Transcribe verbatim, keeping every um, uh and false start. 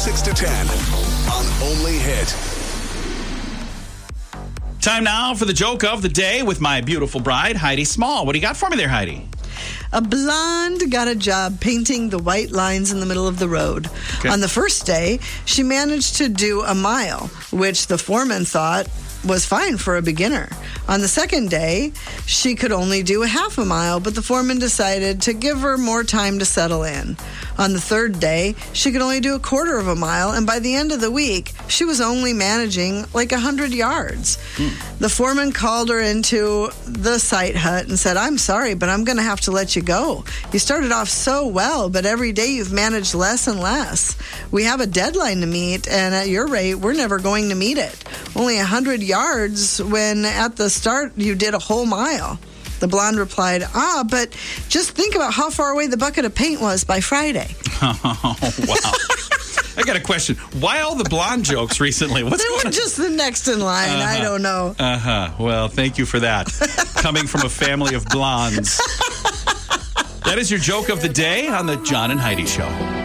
six to ten on Only Hit. Time now for the joke of the day with my beautiful bride, Heidi Small. What do you got for me there, Heidi? A blonde got a job painting the white lines in the middle of the road. Okay. On the first day, she managed to do a mile, which the foreman thought was fine for a beginner. On the second day, she could only do a half a mile, but the foreman decided to give her more time to settle in. On the third day, she could only do a quarter of a mile, and by the end of the week, she was only managing like one hundred yards. Mm. The foreman called her into the site hut and said, "I'm sorry, but I'm going to have to let you go. You started off so well, but every day you've managed less and less. We have a deadline to meet, and at your rate, we're never going to meet it. Only one hundred yards when at the start you did a whole mile." The blonde replied, "Ah, but just think about how far away the bucket of paint was by Friday." Oh, wow. I got a question. Why all the blonde jokes recently? What's They going were on? just the next in line. Uh-huh. I don't know. Uh-huh. Well, thank you for that. Coming from a family of blondes. That is your joke of the day on the John and Heidi Show.